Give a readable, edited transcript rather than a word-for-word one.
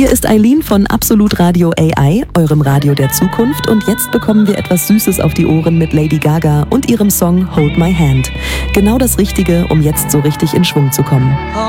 Hier ist Eileen von Absolut Radio AI, eurem Radio der Zukunft, und jetzt bekommen wir etwas Süßes auf die Ohren mit Lady Gaga und ihrem Song Hold My Hand. Genau das Richtige, um jetzt so richtig in Schwung zu kommen.